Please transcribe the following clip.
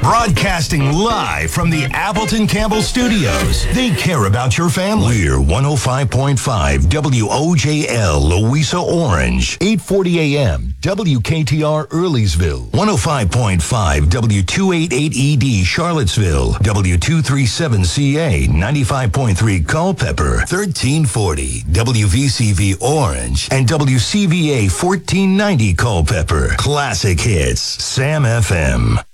Broadcasting live from the Appleton Campbell Studios. They care about your family. We're 105.5 WOJL Louisa Orange, 840 AM WKTR Earlysville, 105.5 W288ED Charlottesville, W237CA 95.3 Culpeper, 1340 WVCV Orange, and WCVA 1490 Culpeper. Classic hits, Sam FM.